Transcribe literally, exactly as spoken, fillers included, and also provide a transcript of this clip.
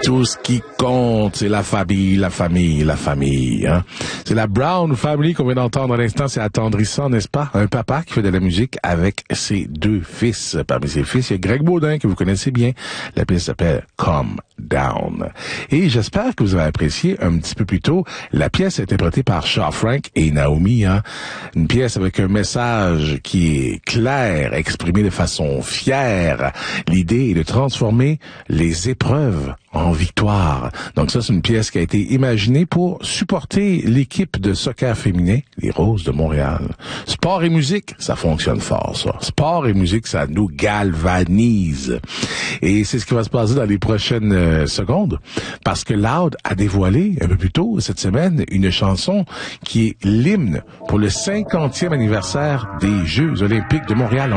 tout ce qui compte, c'est la famille, la famille, la famille. Hein? C'est la Brown Family qu'on vient d'entendre à l'instant. C'est attendrissant, n'est-ce pas? Un papa qui fait de la musique avec ses deux fils. Parmi ses fils, il y a Greg Baudin, que vous connaissez bien. La pièce s'appelle Calm Down. Et j'espère que vous avez apprécié un petit peu plus tôt la pièce interprétée par Shaw Frank et Naomi. Hein? Une pièce avec un message qui est clair, exprimé de façon fière. L'idée est de transformer les épreuves en victoire. Donc ça, c'est une pièce qui a été imaginée pour supporter l'équipe de soccer féminin, les Roses de Montréal. Sport et musique, ça fonctionne fort, ça. Sport et musique, ça nous galvanise. Et c'est ce qui va se passer dans les prochaines euh, secondes, parce que Loud a dévoilé un peu plus tôt cette semaine une chanson qui est l'hymne pour le cinquantième anniversaire des Jeux olympiques de Montréal.